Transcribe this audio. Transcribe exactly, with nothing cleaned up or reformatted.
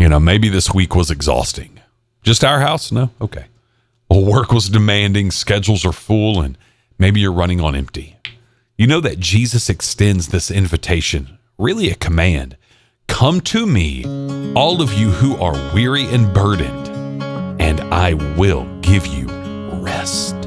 You know, maybe this week was exhausting. Just our house? No? Okay. Well, work was demanding, schedules are full, and maybe you're running on empty. You know that Jesus extends this invitation, really a command. Come to me, all of you who are weary and burdened, and I will give you rest.